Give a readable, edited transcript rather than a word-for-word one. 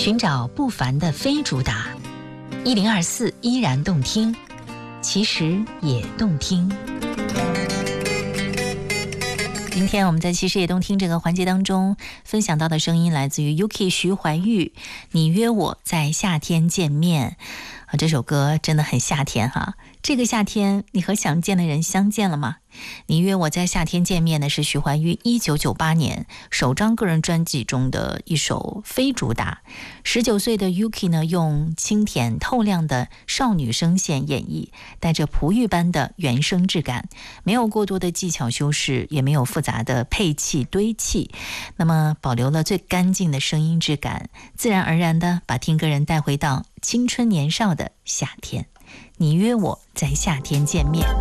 寻找不凡的非主打，1024依然动听，其实也动听。今天我们在其实也动听这个环节当中分享到的声音来自于 Yuki 徐怀钰，你约我在夏天见面。这首歌真的很夏天哈。这个夏天你和想见的人相见了吗？你约我在夏天见面呢，是徐怀钰1998年首张个人专辑中的一首非主打。19岁的 Yuki 呢，用清甜透亮的少女声线演绎，带着璞玉般的原声质感，没有过多的技巧修饰，也没有复杂的配器堆砌，那么保留了最干净的声音质感，自然而然的把听歌人带回到青春年少的夏天。你约我在夏天见面。